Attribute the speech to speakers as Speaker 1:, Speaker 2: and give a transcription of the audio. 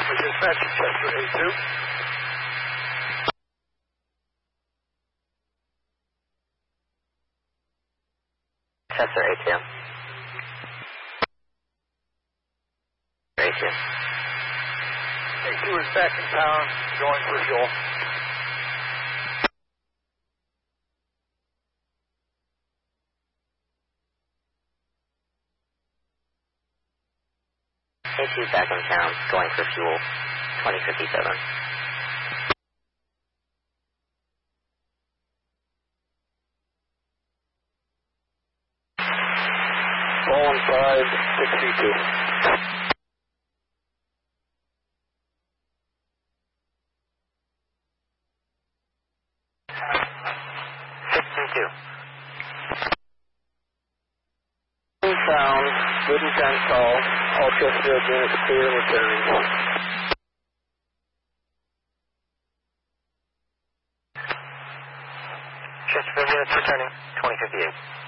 Speaker 1: with dispatch at Chester A2.
Speaker 2: Chester A2. A2.
Speaker 1: A2 is back in town, going for fuel.
Speaker 2: A2 back in town, going for fuel, 2057.
Speaker 1: Fallen 5, 62. Found, good and 10 call, all Chesterfield units clear and returning.
Speaker 2: Chesterfield units returning, 2058.